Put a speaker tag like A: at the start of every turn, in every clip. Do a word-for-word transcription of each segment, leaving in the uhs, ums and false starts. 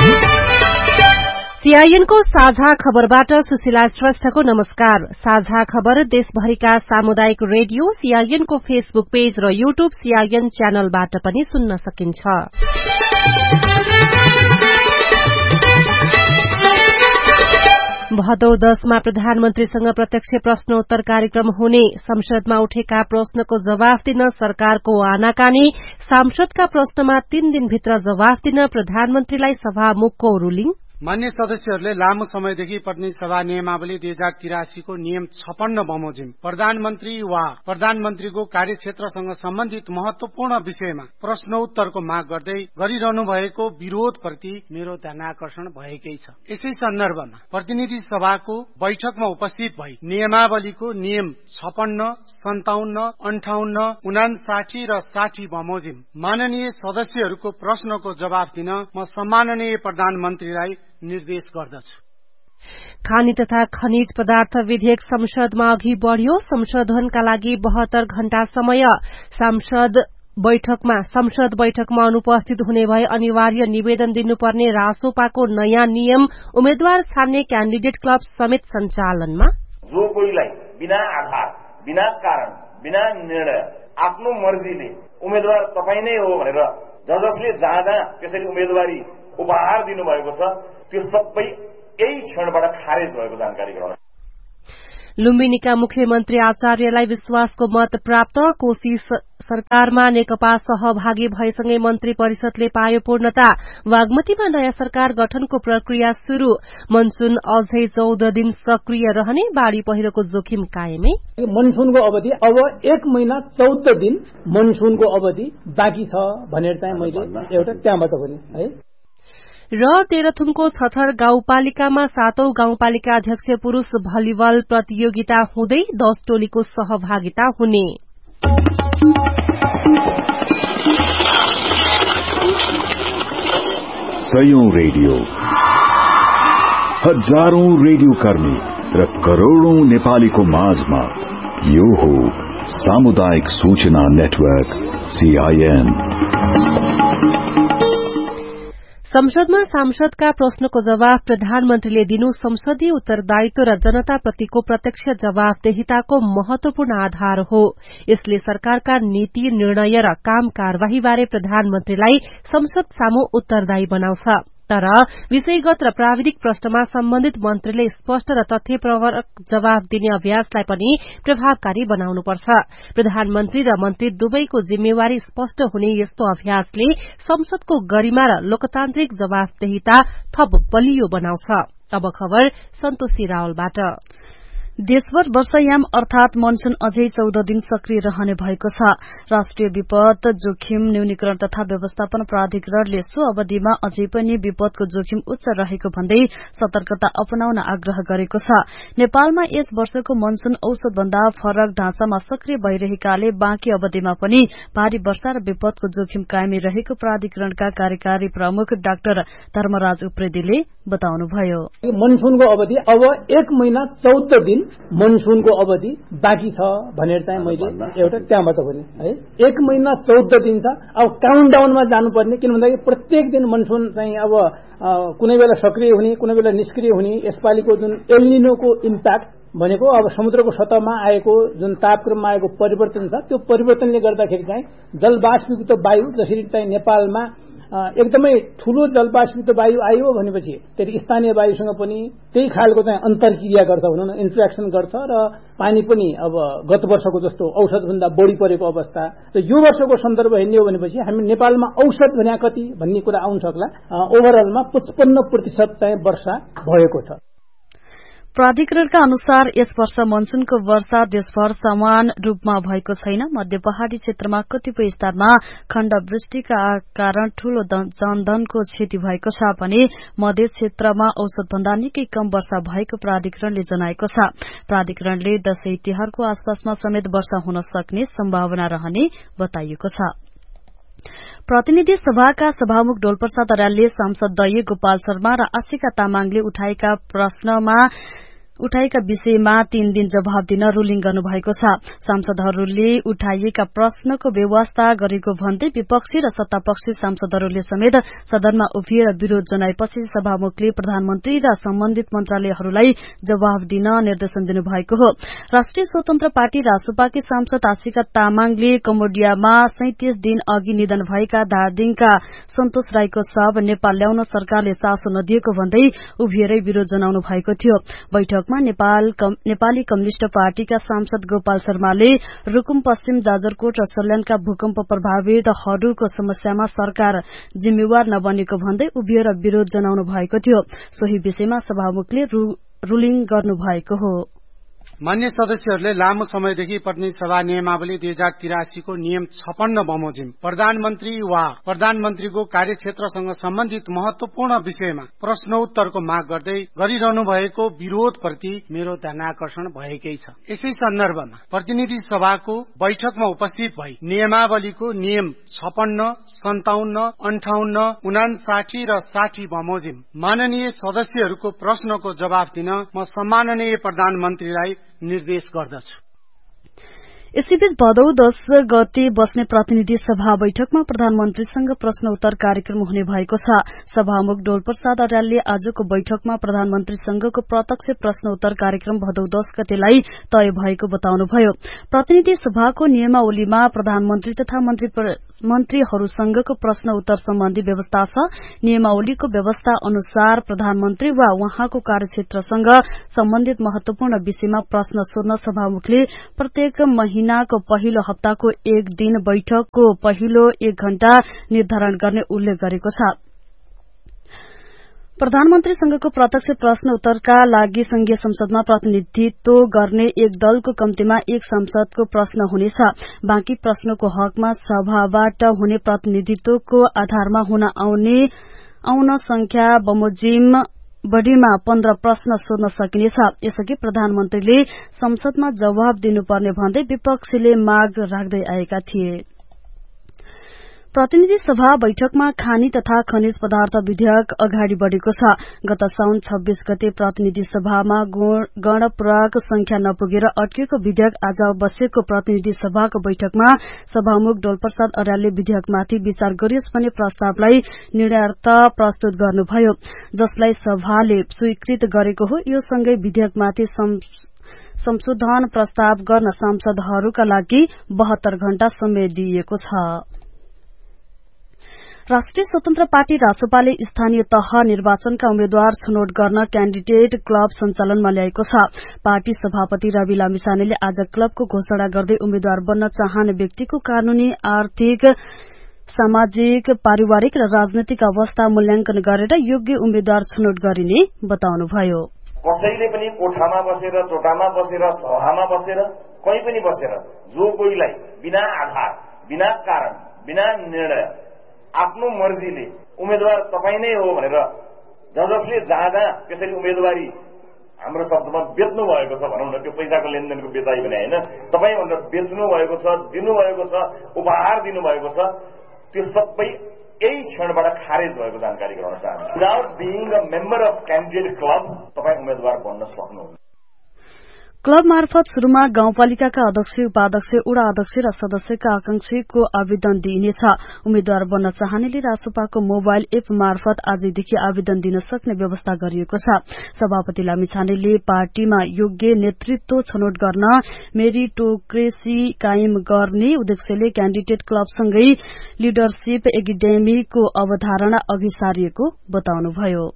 A: सीआईएनको साझा खबरबाट सुशीला श्रेष्ठको नमस्कार। साझा खबर देशभरिका सामुदायिक रेडियो सीआईएनको फेसबुक पेज र यूट्यूब सीआईएन च्यानलबाट पनि सुन्न सकिन्छ। भदौ दशमा प्रधानमन्त्रीसँग प्रत्यक्ष प्रश्नोत्तर कार्यक्रम हुने, संसदमा उठेका प्रश्नको जवाफ दिन सरकारको आनाकानी, सांसदका प्रश्नमा तीन दिनभित्र जवाफ दिन प्रधानमन्त्रीलाई सभामुखको रूलिङ।
B: मान्य सदस्यहरूले लामो समयदेखि प्रतिनिधि सभा नियमावली दुई हजार तिरासी को नियम छपन्न बमोजिम प्रधानमन्त्री वा प्रधानमन्त्रीको कार्यक्षेत्रसँग सम्बन्धित महत्वपूर्ण विषयमा प्रश्नोत्तरको माग गर्दै गरिरहनु भएको विरोधप्रति मेरो ध्यानाकर्षण भएकै छ। यसै सन्दर्भमा प्रतिनिधि सभाको बैठकमा उपस्थित भई नियमावलीको नियम छपन्न, सन्ताउन्न, अन्ठाउन्न, उनासाठी र साठी बमोजिम माननीय सदस्यहरूको प्रश्नको जवाफ दिन म सम्माननीय प्रधानमन्त्रीलाई निर्देश गर्दछु।
A: खानी तथा खनिज पदार्थ विधेयक संसदमा अघि बढ़्यो। संशोधनका लागि बहत्तर घण्टा समय। सांसद बैठकमा संसद बैठकमा अनुपस्थित हुने भए अनिवार्य निवेदन दिनुपर्ने रासोपाको नयाँ नियम। उम्मेद्वार छान्ने क्याण्डिडेट क्लब समेत सञ्चालनमा।
C: जो कोहीलाई बिना आधार, बिना कारण, बिना निर्णय आफ्नो मर्जीले उम्मेद्वार तपाई नै हो भनेर ज जसले जहाँ जहाँ त्यसरी उम्मेदवारी उपहार दिनुभएको छ त्यो सबै यही क्षणबाट खारेज भएको जानकारी गराउन।
A: लुम्बिनीका मुख्यमन्त्री आचार्यलाई विश्वासको मत प्राप्त। कोशी सरकारमा नेकपा सहभागी भएसँगै मन्त्री परिषदले पायो पूर्णता। बागमतीमा नयाँ सरकार गठनको प्रक्रिया शुरू। मनसून अझै चौध दिन सक्रिय रहने, बाढ़ी पहिरोको जोखिम कायमै।
D: मनसूनको अवधि अब एक महिना चौध दिन मनसूनको अवधि बाँकी छ भनेर चाहिँ मैले एउटा त्यहाँबाट भने है।
A: र तेह्रथुमको छथर गाउँपालिकामा सातौं गाउँपालिका अध्यक्ष पुरूष भलिबल प्रतियोगिता हुँदै दश टोलीको सहभागिता हुने।
E: सयौं रेडियो, हजारौं रेडियो कर्मी र करोड़ौं नेपालीको माझमा यो हो सामुदायिक सूचना नेटवर्क सीआईएन।
A: संसदमा सांसदका प्रश्नको जवाफ प्रधानमन्त्रीले दिनु संसदीय उत्तरदायित्व र जनताप्रतिको प्रत्यक्ष जवाफदेहिताको महत्वपूर्ण आधार हो। यसले सरकारका नीति, निर्णय र काम कार्यवाहीबारे प्रधानमन्त्रीलाई संसद सामु उत्तरदायी बनाउँछ। तर विषयगत र प्राविधिक प्रश्नमा सम्बन्धित मन्त्रीले स्पष्ट र तथ्यप्रवरक जवाफ दिने अभ्यासलाई पनि प्रभावकारी बनाउनुपर्छ। प्रधानमन्त्री र मन्त्री दुवैको जिम्मेवारी स्पष्ट हुने यस्तो अभ्यासले संसदको गरिमा र लोकतान्त्रिक जवाफदेहिता थप बलियो बनाउँछ। अब खबर सन्तोषी रावलबाट।
F: देशभर वर्षायाम अर्थात मनसून अझै चौध दिन सक्रिय रहने भएको छ। राष्ट्रिय विपद जोखिम न्यूनीकरण तथा व्यवस्थापन प्राधिकरणले सो अवधिमा अझै पनि विपदको जोखिम उच्च रहेको भन्दै सतर्कता अपनाउन आग्रह गरेको छ। नेपालमा यस वर्षको मनसून औसतभन्दा फरक ढाँचामा सक्रिय भइरहेकाले बाँकी अवधिमा पनि भारी वर्षा र विपदको जोखिम कायमी रहेको प्राधिकरणका कार्यकारी प्रमुख डाक्टर धर्मराज उप्रेतीले बताउनुभयो।
D: मनसूनको अवधि अब एक महिना चौध दिन मनसूनको अवधि बाँकी छ भनेर चाहिँ मैले एउटा त्यहाँबाट भने है। एक महिना चौध दिन छ। अब काउन्ट डाउनमा जानुपर्ने, किन भन्दाखेरि प्रत्येक दिन मनसून चाहिँ अब कुनै बेला सक्रिय हुने, कुनै बेला निष्क्रिय हुने। यसपालिको जुन एल्निनोको इम्प्याक्ट भनेको अब समुद्रको सतहमा आएको जुन तापक्रममा आएको परिवर्तन छ, त्यो परिवर्तनले गर्दाखेरि चाहिँ जलवाष्पयुक्त वायु जसरी चाहिँ नेपालमा एकदमै ठूलो जलवाष्पयुक्त वायु आयो भनेपछि त्यही स्थानीय वायुसँग पनि त्यही खालको चाहिँ अन्तर्क्रिया गर्छ भनौँ न, इन्ट्रेक्सन गर्छ र पानी पनि अब गत वर्षको जस्तो औसतभन्दा बढी परेको अवस्था र यो वर्षको सन्दर्भ हेर्ने हो भनेपछि हामी नेपालमा औसत भने कति भन्ने कुरा आउन सक्ला। ओभरअलमा पचपन्न प्रतिशत चाहिँ वर्षा भएको छ।
F: प्राधिकरणका अनुसार यस वर्ष मनसूनको वर्षा देशभर समान रूपमा भएको छैन। मध्य पहाड़ी क्षेत्रमा कतिपय स्थानमा खण्डवृष्टिका कारण ठूलो जनधनको क्षति भएको छ भने मध्य क्षेत्रमा औसतभन्दा निकै कम वर्षा भएको प्राधिकरणले जनाएको छ। प्राधिकरणले दशैं तिहारको आसपासमा समेत वर्षा हुन सक्ने सम्भावना रहने बताइएको छ। प्रतिनिधि सभाका सभामुख डोलप्रसाद अर्यालले सांसद दय गोपाल शर्मा र आशिका तामाङले उठाएका प्रश्नमा उठाएका विषयमा तीन दिन जवाब दिन रूलिङ गर्नुभएको छ। सांसदहरूले उठाइएका प्रश्नको व्यवस्था गरेको भन्दै विपक्षी र सत्तापक्षी सांसदहरूले समेत सदनमा उभिएर विरोध जनाएपछि सभामुखले प्रधानमन्त्री र सम्बन्धित मन्त्रालयहरूलाई जवाब दिन निर्देशन दिनुभएको हो। राष्ट्रिय स्वतन्त्र पार्टी रासोपाकी सांसद आशिका तामाङले कम्बोडियामा सैंतिस दिन अघि निधन भएका धादिङका सन्तोष राईको शव नेपाल ल्याउन सरकारले चासो नदिएको भन्दै उभिएरै विरोध जनाउनु भएको थियो। बैठकमा नेपाल कम, नेपाली कम्युनिष्ट पार्टीका सांसद गोपाल शर्माले रुकुम पश्चिम जाजरकोट र सल्यानका भूकम्प प्रभावितहरूको समस्यामा सरकार जिम्मेवार नबनेको भन्दै उभिएर विरोध जनाउनु भएको थियो। सोही विषयमा सभामुखले रु, रूलिङ गर्नुभएको हो।
B: मान्य सदस्यहरूले लामो समयदेखि प्रतिनिधि सभा नियमावली दुई हजार तिरासीको नियम छपन्न बमोजिम प्रधानमन्त्री वा प्रधानमन्त्रीको कार्यक्षेत्रसँग सम्बन्धित महत्वपूर्ण विषयमा प्रश्नोत्तरको माग गर्दै गरिरहनु भएको विरोधप्रति मेरो ध्यानाकर्षण भएकै छ। यसै सन्दर्भमा प्रतिनिधि सभाको बैठकमा उपस्थित भई नियमावलीको नियम छपन्न, सन्ताउन्न, अन्ठाउन्न, उनासाठी र साठी बमोजिम माननीय सदस्यहरूको प्रश्नको जवाफ दिन म सम्माननीय प्रधानमन्त्रीलाई निर्देश गर्दछु।
F: यसैबीच भदौ दश गते बस्ने प्रतिनिधि सभा बैठकमा प्रधानमन्त्रीसँग प्रश्नोत्तर कार्यक्रम हुने भएको छ। सभामुख डोलप्रसाद अर्यालले आजको बैठकमा प्रधानमन्त्रीसँगको प्रत्यक्ष प्रश्नोत्तर कार्यक्रम भदौ दश गतेलाई तय भएको बताउनुभयो। प्रतिनिधि सभाको नियमावलीमा प्रधानमन्त्री तथा मन्त्रीहरूसँगको प्रश्न उत्तर सम्बन्धी व्यवस्था छ। नियमावलीको व्यवस्था अनुसार प्रधानमन्त्री वा उहाँको कार्यक्षेत्रसँग सम्बन्धित महत्वपूर्ण विषयमा प्रश्न सोध्न सभामुखले प्रत्येक महिना महिनाको पहिलो हप्ताको एक दिन बैठकको पहिलो एक घण्टा निर्धारण गर्ने उल्लेख गरेको छ। प्रधानमन्त्रीसँगको प्रत्यक्ष प्रश्न उत्तरका लागि संघीय संसदमा प्रतिनिधित्व गर्ने एक दलको कम्तीमा एक सांसदको प्रश्न हुनेछ। बाँकी प्रश्नको हकमा सभाबाट हुने प्रतिनिधित्वको आधारमा हुन आउने आउन संख्या बमोजिम बढ़ीमा पन्ध्र प्रश्न सोध्न सकिनेछ। यसअघि प्रधानमन्त्रीले संसदमा जवाब दिनुपर्ने भन्दै विपक्षीले माग राख्दै आएका थिए। प्रतिनिधि सभा बैठकमा खानी तथा खनिज पदार्थ विधेयक अगाडि बढ़ेको छ। गत साउन छब्बीस गते प्रतिनिधि सभामा गणपूरक संख्या नपुगेर अड्किएको विधेयक आज बसेको प्रतिनिधि सभाको बैठकमा सभामुख डोलप्रसाद अर्यालले विधेयकमाथि विचार गरियोस् भन्ने प्रस्तावलाई निर्णयार्थ प्रस्तुत गर्नुभयो, जसलाई सभाले स्वीकृत गरेको हो। यो सँगै विधेयकमाथि संशोधन प्रस्ताव गर्न सांसदहरूका लागि बहत्तर घण्टा समय दिइएको छ। राष्ट्रिय स्वतन्त्र पार्टी रासोपाले स्थानीय तह निर्वाचनका उम्मेद्वार छनौट गर्न क्याण्डिडेट क्लब सञ्चालनमा ल्याएको छ। पार्टी सभापति रवि लामिछानेले आज क्लबको घोषणा गर्दै उम्मेद्वार बन्न चाहने व्यक्तिको कानूनी, आर्थिक, सामाजिक, पारिवारिक र राजनैतिक अवस्था मूल्याङ्कन गरेर योग्य उम्मेद्वार छनौट गरिने बताउनुभयो।
C: कसैले पनि कोठामा बसेर, टोटामा बसेर, सभामा बसेर, कहीँ पनि बसेर जो कोहीलाई बिना आधार, बिना कारण, बिना निर्णय आफ्नो मर्जीले उम्मेद्वार तपाई नै हो भनेर ज जसले जहाँ जहाँ त्यसरी उम्मेदवारी हाम्रो शब्दमा बेच्नु भएको छ भनौँ न, त्यो पैसाको लेनदेनको बेचाइ भने होइन, तपाई भनेर बेच्नु भएको छ, दिनुभएको छ, उपहार दिनुभएको छ, त्यो सबै यही क्षणबाट खारेज भएको जानकारी गराउन चाहन्छु। Without being a member of candidate club तपाई उम्मेद्वार बन्न सक्नुहुन्न।
F: क्लब मार्फत शुरूमा गाउँपालिकाका अध्यक्ष, उपाध्यक्ष, वडा अध्यक्ष र सदस्यका आकांक्षीको आवेदन दिइनेछ। उम्मेद्वार बन्न चाहनेले रासोपाको मोबाइल एप मार्फत आजैदेखि आवेदन दिन सक्ने व्यवस्था गरिएको छ। सभापति लामिछानेले पार्टीमा योग्य नेतृत्व छनौट गर्न मेरिटोक्रेसी कायम गर्ने उद्देश्यले क्याण्डिडेट क्लबसँगै लिडरशिप एकाडेमीको अवधारणा अघि सारिएको बताउनुभयो।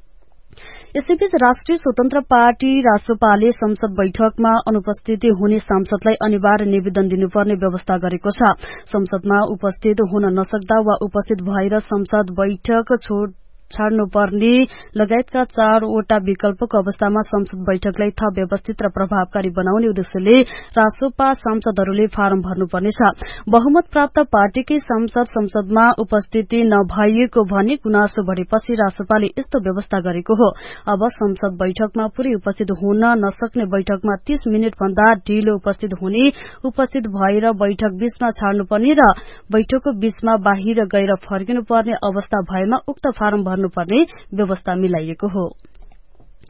F: यसैबीच राष्ट्रिय स्वतन्त्र पार्टी रासोपाले संसद बैठकमा अनुपस्थिति हुने सांसदलाई अनिवार्य निवेदन दिनुपर्ने व्यवस्था गरेको छ। संसदमा उपस्थित हुन नसक्दा वा उपस्थित भएर संसद बैठक छोड छाड्नुपर्ने लगायतका चारवटा विकल्पको अवस्थामा संसद बैठकलाई थप व्यवस्थित र प्रभावकारी बनाउने उद्देश्यले रासोपा सांसदहरूले फारम भर्नुपर्नेछ। बहुमत प्राप्त पार्टीकै सांसद संसदमा उपस्थिति नभएको भनी गुनासो बढ़ेपछि रासोपाले यस्तो व्यवस्था गरेको हो। अब संसद बैठकमा पूरै उपस्थित हुन नसक्ने बैठकमा तीस मिनट भन्दा ढिलो उपस्थित हुने, उपस्थित भएर बैठक बीचमा छाड्नुपर्ने र बैठकको बीचमा बाहिर गएर फर्किनुपर्ने अवस्था भएमा उक्त फारम भर्नुपर्ने व्यवस्था मिलाइएको हो।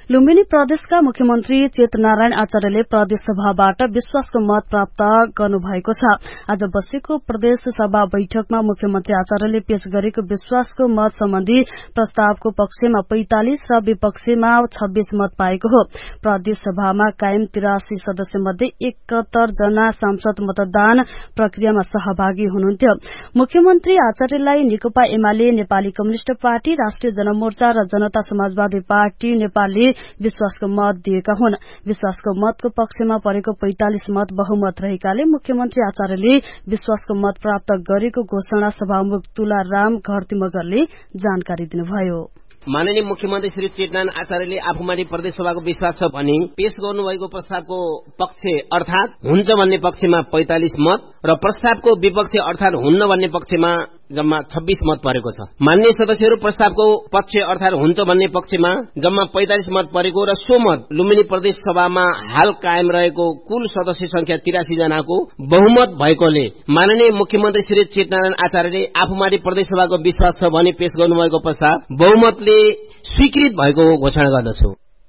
F: लुम्बिनी प्रदेशका मुख्यमन्त्री चेतनारायण आचार्यले प्रदेश सभाबाट विश्वासको मत प्राप्त गर्नुभएको छ। आज बसेको प्रदेश सभा बैठकमा मुख्यमन्त्री आचार्यले पेश गरेको विश्वासको मत सम्बन्धी प्रस्तावको पक्षमा पैंतालिस र विपक्षमा छब्बीस मत पाएको हो। प्रदेश सभामा कायम तिरासी सदस्य मध्ये एकहत्तर जना सांसद मतदान प्रक्रियामा सहभागी हुनुहुन्थ्यो। मुख्यमन्त्री आचार्यलाई नेकपा एमाले, नेपाली कम्युनिष्ट पार्टी, राष्ट्रिय जनमोर्चा र जनता समाजवादी पार्टी नेपालले विश्वासको मत दिएका हुन्। विश्वासको मतको पक्षमा परेको पैंतालिस मत बहुमत रहेकाले मुख्यमन्त्री आचार्यले विश्वासको मत प्राप्त गरेको घोषणा सभामुख तुलाराम घरतीमगरले जानकारी दिनुभयो।
G: माननीय मुख्यमन्त्री श्री चेतनारायण आचार्यले आफूमाथि प्रदेश सभाको विश्वास छ भनी पेश गर्नुभएको प्रस्तावको पक्ष अर्थात हुन्छ भन्ने पक्षमा पैंतालिस मत र प्रस्तावको विपक्ष अर्थात हुन्न भन्ने पक्षमा जम्मा छब्बीस मत परेको छ। मान्य सदस्यहरू प्रस्तावको पक्ष अर्थात हुन्छ भन्ने पक्षमा जम्मा पैंतालिस मत परेको र सो मत लुम्बिनी प्रदेश सभामा हाल कायम रहेको कुल सदस्य संख्या तिरासी जनाको बहुमत भएकोले माननीय मुख्यमन्त्री श्री चेतनारायण आचार्यले आफूमाथि प्रदेश सभाको विश्वास छ भनी पेश गर्नुभएको प्रस्ताव बहुमतले स्वीकृत भएको घोषणा गर्दछु।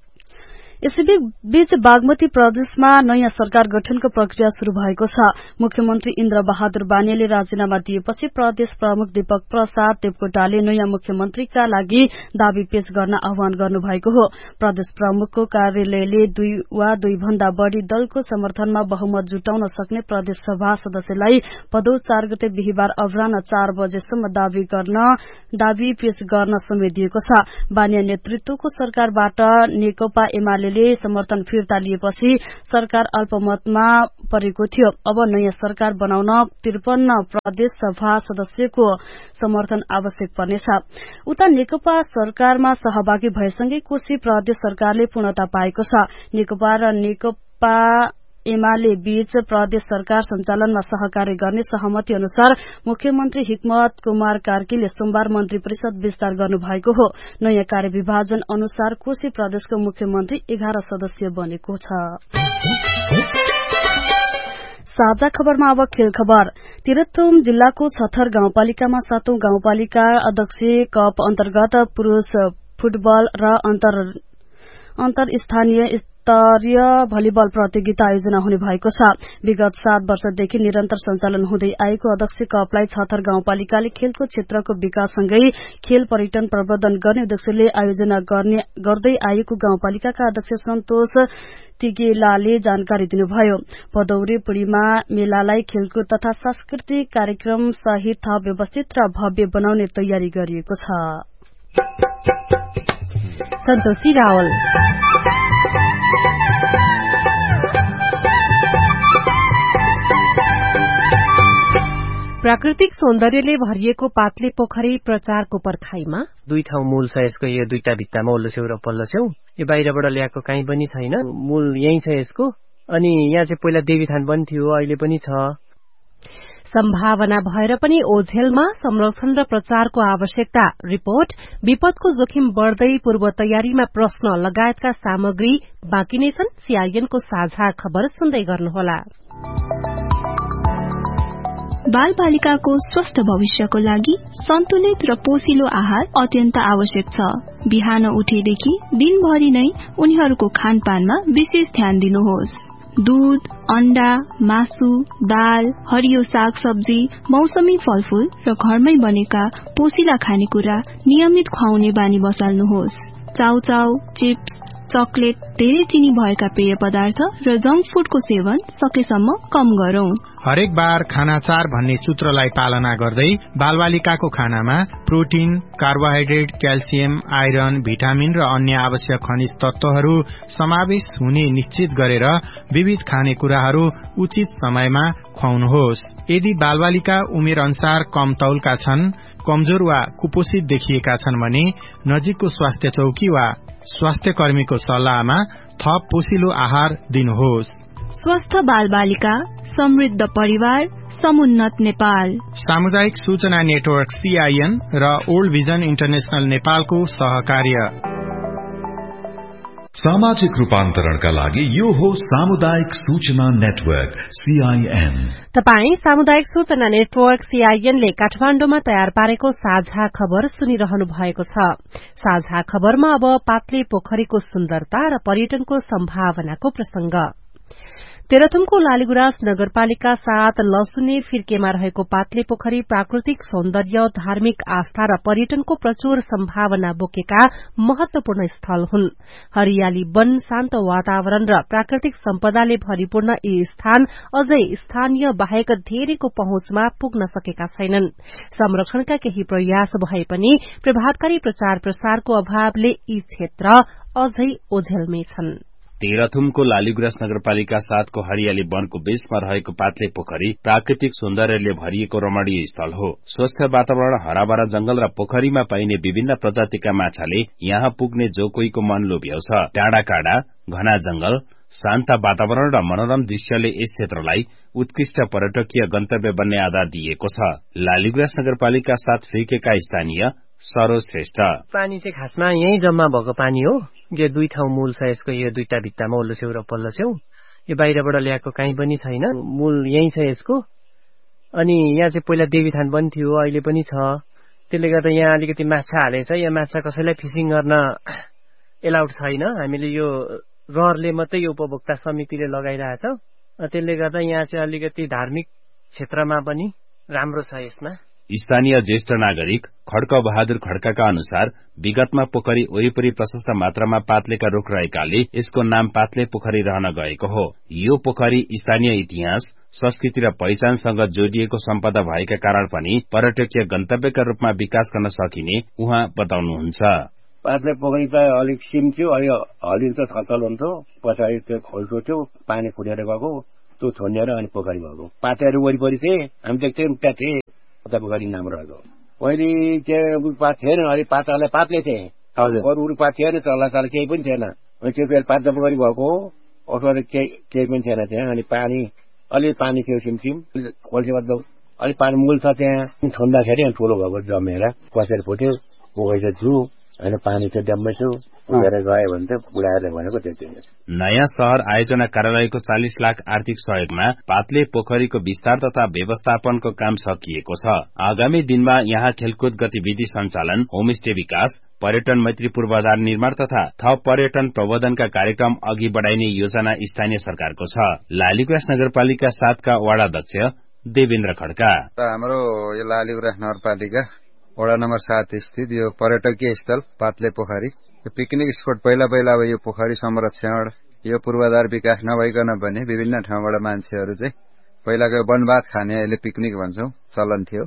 F: यसैबीच बागमती प्रदेशमा नयाँ सरकार गठनको प्रक्रिया शुरू भएको छ। मुख्यमन्त्री इन्द्र बहादुर बानियाले राजीनामा दिएपछि प्रदेश प्रमुख दीपक प्रसाद देवकोटाले नयाँ मुख्यमन्त्रीका लागि दावी पेश गर्न आह्वान गर्नुभएको हो। प्रदेश प्रमुखको कार्यालयले दुई वा दुई भन्दा बढ़ी दलको समर्थनमा बहुमत जुटाउन सक्ने प्रदेश सभा सदस्यलाई भदौ चार गते बिहिबार अपराह्न चार बजेसम्म दावी गर्न दावी पेश गर्न समेत दिएको छ। बानिया नेतृत्वको सरकारबाट नेकपा एमाले समर्थन फिर्ता लिएपछि सरकार अल्पमतमा परेको थियो। अब नयाँ सरकार बनाउन त्रिपन्न प्रदेश सभा सदस्यको समर्थन आवश्यक पर्नेछ। उता नेकपा सरकारमा सहभागी भएसँगै कोशी प्रदेश सरकारले पूर्णता पाएको छ। नेकपा र नेकपा एमाले बीच प्रदेश सरकार सञ्चालनमा सहकार्य गर्ने सहमति अनुसार मुख्यमन्त्री हिक्मत कुमार कार्कीले सोमबार मन्त्री परिषद विस्तार गर्नुभएको हो। नयाँ कार्यविभाजन अनुसार कोशी प्रदेशको मुख्यमन्त्री एघार सदस्य बनेको छ। साझा खबरमा अब खेल खबर। तिरथुम जिल्लाको छथर गाउँपालिकामा सातौं गाउँपालिका अध्यक्ष कप अन्तर्गत पुरूष फुटबल र अन्तर अन्तर स्थानीय स्तरीय भलिबल प्रतियोगिता आयोजना हुने भएको छ। विगत सात वर्षदेखि निरन्तर सञ्चालन हुँदै आएको अध्यक्ष कपलाई छथर गाउँपालिकाले खेलको क्षेत्रको विकाससँगै खेल पर्यटन प्रवर्धन गर्ने उद्देश्यले आयोजना गर्ने गर्दै आएको गाउँपालिकाका अध्यक्ष सन्तोष तिगेलाले जानकारी दिनुभयो। भदौरे पूर्णिमा मेलालाई खेलकुद तथा सांस्कृतिक कार्यक्रम सहित थप व्यवस्थित र भव्य बनाउने तयारी गरिएको छ।
A: सन्तोषी रावल प्राकृतिक सौन्दर्यले भरिएको पातले पोखरी प्रचारको पर्खाइमा
H: दुई ठाउँ मूल छ यसको। यो दुईटा भित्तामा ओल्लो छेउ र पल्लो छेउ। यो बाहिरबाट ल्याएको कहीँ पनि छैन। मूल यही छ यसको। अनि यहाँ चाहिँ पहिला देवीथान पनि थियो, अहिले पनि छ।
A: सम्भावना भएर पनि ओझेलमा संरक्षण र प्रचारको आवश्यकता। रिपोर्ट विपदको जोखिम बढ़दै पूर्व तयारीमा प्रश्न लगायतका सामग्री बाँकी नै छन्। सीआईएनको साझा खबर सुन्दै गर्नुहोला।
I: बाल बालिकाको स्वस्थ भविष्यको लागि सन्तुलित र पोषिलो आहार अत्यन्त आवश्यक छ। बिहान उठेदेखि दिनभरि नै उनीहरूको खानपानमा विशेष ध्यान दिनुहोस्। दूध, अण्डा, मासु, दाल, हरियो साग सब्जी, मौसमी फलफूल र घरमै बनेका पोषिला खानेकुरा नियमित खुवाउने बानी बसाल्नुहोस्। चाउचाउ, चिप्स, चकलेट, धेरै चिनी भएका पेय पदार्थ र जंक फूडको सेवन सकेसम्म कम गरौं।
J: हरेक बार खाना चार भन्ने सूत्रलाई पालना गर्दै बालबालिकाको खानामा protein, carbohydrate, calcium, iron, vitamin र अन्य आवश्यक खनिज तत्वहरू समावेश हुने निश्चित गरेर विविध खानेकुराहरू उचित समयमा खुवाउनुहोस्। यदि बालबालिका उमेर अनुसार कम तौलका छन्, कमजोर वा कुपोषित देखिएका छन् भने नजिकको स्वास्थ्य चौकी वा स्वास्थ्य कर्मीको सल्लाहमा थप पोषिलो आहार दिनुहोस्।
I: स्वस्थ बाल बालिका, समृद्ध परिवार, समुन्नत नेपाल।
J: सामुदायिक सूचना नेटवर्क सीआईएन र ओल्ड भिजन इन्टरनेशनल नेपालको सहकार्य।
E: सामाजिक रूपान्तरणका लागि यो हो सामुदायिक सूचना नेटवर्क सीआईएन।
A: तपाई सामुदायिक सूचना नेटवर्क सीआईएन ले काठमाण्डुमा तयार पारेको साझा खबर सुनिरहनु भएको छ। साझा खबरमा अब पातले पोखरीको सुन्दरता र पर्यटनको सम्भावनाको प्रसंग। तेह्रथुमको लालीगुराँस नगरपालिका साथ लसुने फिर्केमा रहेको पातले पोखरी प्राकृतिक सौन्दर्य, धार्मिक आस्था र पर्यटनको प्रचुर सम्भावना बोकेका महत्वपूर्ण स्थल हुन्। हरियाली वन, शान्त वातावरण र प्राकृतिक सम्पदाले भरिपूर्ण यी स्थान अझै स्थानीय बाहेक धेरैको पहुँचमा पुग्न सकेका छैनन्। संरक्षणका केही प्रयास भए पनि प्रभावकारी प्रचार प्रसारको अभावले यी क्षेत्र अझै ओझेलमै छन्।
K: तेह्रथुमको लालीगुराँस नगरपालिका साथको हरियाली वनको बीचमा रहेको पातले पोखरी प्राकृतिक सौन्दर्यले भरिएको रमणीय स्थल हो। स्वच्छ वातावरण, हराभरा जंगल र पोखरीमा पाइने विभिन्न प्रजातिका माछाले यहाँ पुग्ने जो कोहीको मन लोभ्याउँछ। डाँडा काँडा, घना जंगल, शान्त वातावरण र मनोरम दृश्यले यस क्षेत्रलाई उत्कृष्ट पर्यटकीय गन्तव्य बन्ने आधार दिएको छ। लालीगुराँस नगरपालिका साथ फिर्केका स्थानीय सरोज श्रेष्ठ,
H: पानी चाहिँ खासमा यही जम्मा भएको पानी हो। यो दुई ठाउँ मूल छ यसको, यो दुईटा भित्तामा ओल्लो छेउ र पल्लो छेउ। यो बाहिरबाट ल्याएको काहीँ पनि छैन, मूल यही छ यसको। अनि यहाँ चाहिँ पहिला देवीथान पनि थियो, अहिले पनि छ। त्यसले गर्दा यहाँ अलिकति माछा हालेछ। यहाँ माछा कसैलाई फिसिङ गर्न एलाउड छैन। हामीले यो रहरले मात्रै यो उपभोक्ता समितिले लगाइरहेछ। त्यसले गर्दा यहाँ चाहिँ अलिकति धार्मिक क्षेत्रमा पनि राम्रो छ। यसमा
K: स्थानीय ज्येष्ठ नागरिक खड्क बहादुर खड्काका अनुसार विगतमा पोखरी वरिपरि प्रशस्त मात्रामा पातलेका रूख रहेकाले यसको नाम पातले पोखरी रहन गएको हो। यो पोखरी स्थानीय इतिहास, संस्कृति र पहिचानसँग जोडिएको सम्पदा भएका कारण पनि पर्यटकीय गन्तव्यका रूपमा विकास गर्न सकिने उहाँ बताउनुहुन्छ।
L: पातले पोखरी त अलिक सिम थियो, अलि हलिन त थतल हुन्थ्यो। पछाडि त्यो खोल्सो थियो, पानी फुटेर गएको, त्यो छोनिएर अनि पोखरी भएको। पातेहरू वरिपरि थिए, हामी देख्थ्यौँ त्यहाँ थिए पोखरी नाम रहेको। पहिले त्यो पात थिएन, अलि पातालाई पातले थिए, अरू पात थिएन, तल्ला तल केही पनि थिएन। त्यो बेला पातले पोखरी भएको हो, अथवा केही केही पनि थिएन त्यहाँ। अनि पानी अलि पानी थियो सिमसिम, खोल्छे अलि पानी मूल छ त्यहाँ। छन्दाखेरि अनि ठुलो भएको जमेर कसेर फुट्यो, पोखरी छु होइन, पानी चाहिँ ड्याममै छु, उडेर गयो भने चाहिँ बुढाहरूले भनेको त्यति।
K: नयाँ शहर आयोजना कार्यालयको चालिस लाख आर्थिक सहयोगमा पातले पोखरीको विस्तार तथा व्यवस्थापनको काम सकिएको छ। आगामी दिनमा यहाँ खेलकुद गतिविधि सञ्चालन, होमस्टे विकास, पर्यटन मैत्री पूर्वाधार निर्माण तथा थप पर्यटन प्रबन्धनका कार्यक्रम अघि बढ़ाइने योजना स्थानीय सरकारको छ। लालीगुराँस नगरपालिका सातका वार्डाध्यक्ष देवेन्द्र खड्का,
M: हाम्रो यो लालीगुराँस नगरपालिका वडा नम्बर सात स्थित यो पर्यटकीय स्थल पातले पोखरी पिकनिक स्पोट पहिला पहिला अब यो पोखरी संरक्षण, यो पूर्वाधार विकास नभइकन पनि विभिन्न ठाउँबाट मान्छेहरू चाहिँ पहिलाको वनभात खाने अहिले पिकनिक भन्छौं चलन थियो।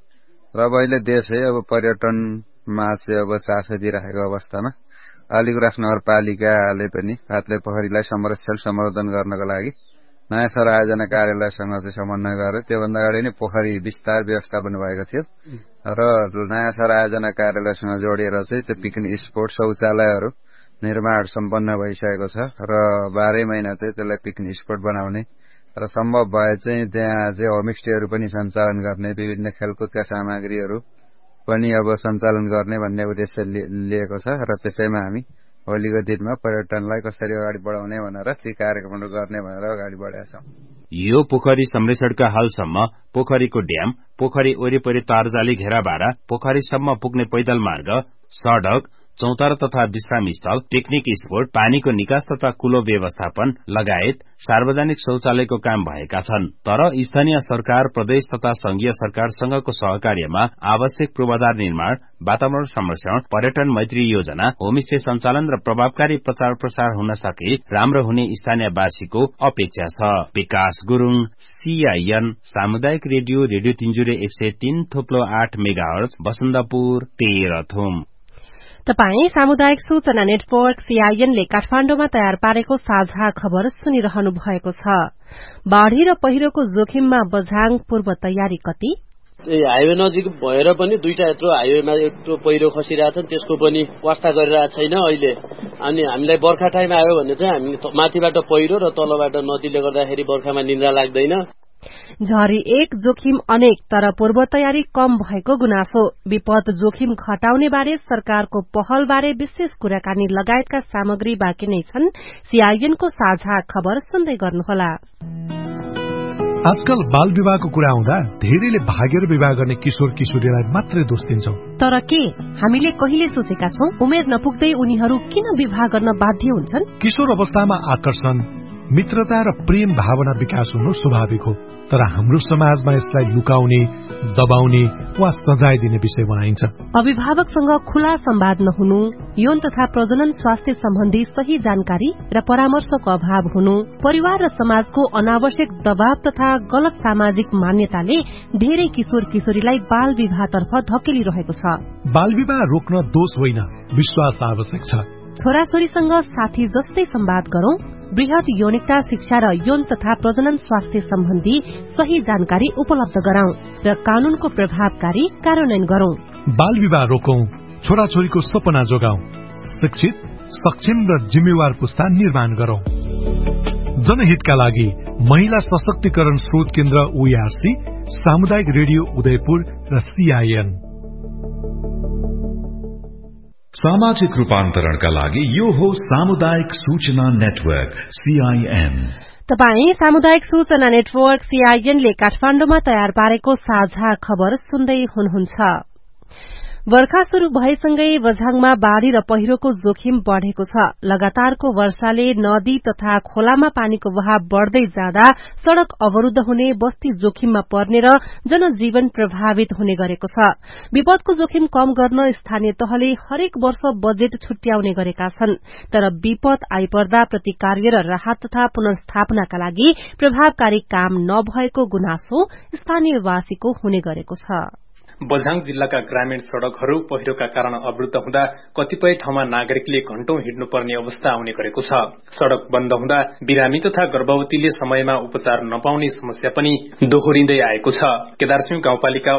M: र अब अहिले देशै अब पर्यटनमा चाहिँ अब चासो दिइरहेको अवस्थामा लालीगुराँस नगरपालिकाले पनि पातले पोखरीलाई संरक्षण सम्वर्धन गर्नको लागि नयाँ शहर आयोजना कार्यालयसँग चाहिँ समन्वय गरेर त्योभन्दा अगाडि नै पोखरी विस्तार व्यवस्थापन भएको थियो र नयाँ शहर आयोजना कार्यालयसँग जोडिएर चाहिँ त्यो पिकनिक स्पोट शौचालयहरू निर्माण सम्पन्न भइसकेको छ र बाह्रै महिना चाहिँ त्यसलाई पिकनिक स्पोट बनाउने र सम्भव भए चाहिँ त्यहाँ चाहिँ होमस्टेहरू पनि सञ्चालन गर्ने, विभिन्न खेलकुदका सामग्रीहरू पनि अब सञ्चालन गर्ने भन्ने उद्देश्य लिएको छ र त्यसैमा हामी भोलिको दिनमा पर्यटनलाई कसरी अगाडि बढाउने भनेर ती कार्यक्रमहरू गर्ने भनेर अगाडि बढेका छौं।
K: यो पोखरी संरक्षणका हालसम्म पोखरीको ड्याम, पोखरी वरिपरि तारजाली घेराबारा, पोखरीसम्म पुग्ने पैदल मार्ग, सड़क, चौतारा तथा विश्राम स्थल, पिकनिक स्पोट, पानीको निकास तथा कुलो व्यवस्थापन लगायत सार्वजनिक शौचालयको काम भएका छन्। तर स्थानीय सरकार, प्रदेश तथा संघीय सरकारसँगको सहकार्यमा आवश्यक पूर्वाधार निर्माण, वातावरण संरक्षण, पर्यटन मैत्री योजना, होमस्टे सञ्चालन र प्रभावकारी प्रचार प्रसार हुन सके राम्रो हुने स्थानीयवासीको अपेक्षा छ। विकास गुरुङ, सीआईएन सामुदायिक रेडियो, रेडियो तिनजुरे एक सय तीन थोप्लो आठ मेगाहर्ज, बसन्तपुर, तेह्रथुम।
A: तपाई सामुदायिक सूचना नेटवर्क सीआईएन ले काठमाण्डुमा तयार पारेको साझा खबर सुनिरहनु भएको छ। बाढ़ी र पहिरोको जोखिममा बझाङ पूर्व तयारी कति?
N: हाइवे नजिक भएर पनि दुईटा यत्रो हाइवेमा यत्रो पहिरो खसिरहेछन्, त्यसको पनि वास्ता गरिरहेको छैन अहिले। अनि हामीलाई बर्खा टाइम आयो भने चाहिँ हामी माथिबाट पहिरो र तलबाट नदीले गर्दाखेरि बर्खामा निन्द्रा लाग्दैन।
A: झरी एक जोखिम अनेक तर पूर्व तयारी कम भएको गुनासो विपद जोखिम घटाउने बारे सरकारको पहल बारे विशेष कुराकानी लगायतका सामग्री बाँकी नै छन्। सीआईएनको साझा खबर सुन्दै गर्नुहोला।
O: आजकल बाल विवाहको कुरा आउँदा धेरैले भागेर विवाह गर्ने किशोर किशोरीलाई मात्रै दोष दिन्छौं।
A: तर के हामीले कहिले सोचेका छौं उमेर नपुग्दै उनीहरू किन विवाह गर्न बाध्य हुन्छन्?
O: किशोर अवस्थामा आकर्षण, मित्रता र प्रेम भावना विकास हुनु स्वाभाविक हो, तर हाम्रो समाजमा यसलाई लुकाउने, दबाउने वा सजाय दिने विषय बनाइन्छ।
A: अभिभावकसँग खुला संवाद नहुनु, यौन तथा प्रजनन स्वास्थ्य सम्बन्धी सही जानकारी र परामर्शको अभाव हुनु, परिवार र समाजको अनावश्यक दबाव तथा गलत सामाजिक मान्यताले धेरै किशोर किशोरीलाई बाल विवाहतर्फ धकेलिरहेको छ।
O: बाल विवाह रोक्न दोष होइन, विश्वास आवश्यक छ।
A: छोराछोरीसँग साथी जस्तै संवाद गरौं, वृहत यौनिकता शिक्षा र यौन तथा प्रजनन स्वास्थ्य सम्बन्धी सही जानकारी उपलब्ध गराउँ र कानूनको प्रभावकारी कार्यान्वयन गरौं।
O: बाल विवाह रोकौं, छोराछोरीको सपना जोगाउँ, शिक्षित, सक्षम र जिम्मेवार पुस्ता निर्माण गरौं। जनहितका लागि महिला सशक्तिकरण स्रोत केन्द्र ओईआरसी, सामुदायिक रेडियो उदयपुर र सीआईएन।
E: सामाजिक रूपान्तरणका लागि यो हो सामुदायिक सूचना नेटवर्क सीआईएन।
A: तपाई सामुदायिक सूचना नेटवर्क सीआईएन ले काठमाडौँमा तयार पारेको साझा खबर सुन्दै हुनुहुन्छ। वर्षा शुरू भएसँगै बझाङमा बाढ़ी र पहिरोको जोखिम बढ़ेको छ। लगातारको वर्षाले नदी तथा खोलामा पानीको बहाव बढ़दै जाँदा सड़क अवरूद्ध हुने, बस्ती जोखिममा पर्ने र जनजीवन प्रभावित हुने गरेको छ। विपदको जोखिम कम गर्न स्थानीय तहले हरेक वर्ष बजेट छुट्याउने गरेका छन्, तर विपद आइपर्दा प्रतिकार्य र राहत तथा पुनर्स्थापनाका लागि प्रभावकारी काम नभएको गुनासो स्थानीयवासीको हुने गरेको छ।
P: बझाङ जिल्लाका ग्रामीण सड़कहरू पहिरोका कारण अवरूद्ध हुँदा कतिपय ठाउँमा नागरिकले घण्टौं हिँड्नुपर्ने अवस्था आउने गरेको छ। सड़क बन्द हुँदा बिरामी तथा गर्भवतीले समयमा उपचार नपाउने समस्या पनि दोहोरिँदै आएको छ। केदारसिंह गाउँपालिका